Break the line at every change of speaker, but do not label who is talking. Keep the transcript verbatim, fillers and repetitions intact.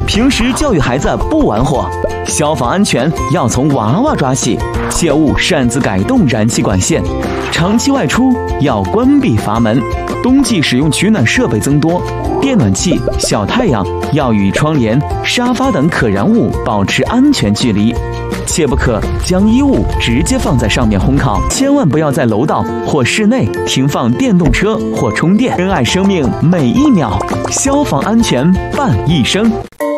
平时教育孩子不玩火，消防安全要从娃娃抓起，切勿擅自改动燃气管线。长期外出要关闭阀门。冬季使用取暖设备增多，电暖器、小太阳要与窗帘、沙发等可燃物保持安全距离，切不可将衣物直接放在上面烘烤。千万不要在楼道或室内停放电动车或充电。珍爱生命每一秒，消防安全伴一生。